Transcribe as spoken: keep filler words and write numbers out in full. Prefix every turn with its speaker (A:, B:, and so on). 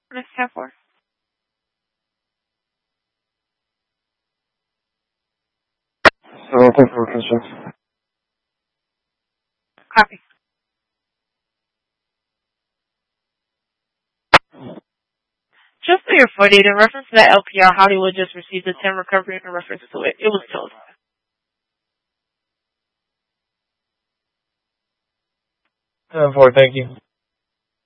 A: Next ten four.
B: seven ten four construction.
A: Copy. Just for your footage, in reference to that L P R, Hollywood just received a ten recovery in reference to it. It was towed.
B: ten four, thank you.